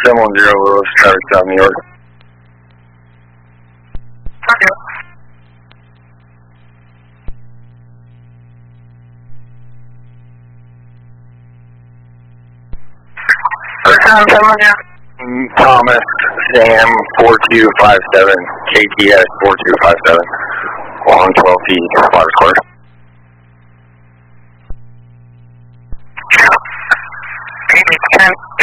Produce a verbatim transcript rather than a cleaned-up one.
seven one zero Lewis, Travis South New York. Okay. First time, seven one zero. Thomas, Sam, four two five seven, K T S four two five seven, long twelve feet, five square. ten